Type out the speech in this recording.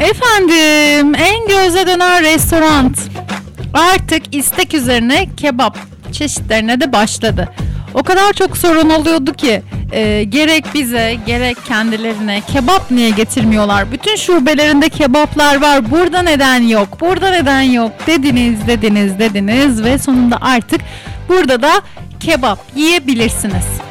Efendim, en göze dönen restoran artık istek üzerine kebap çeşitlerine de başladı. O kadar çok sorun oluyordu ki gerek bize gerek kendilerine kebap niye getirmiyorlar? Bütün şubelerinde kebaplar var. Burada neden yok? Burada neden yok? Dediniz ve sonunda artık burada da kebap yiyebilirsiniz.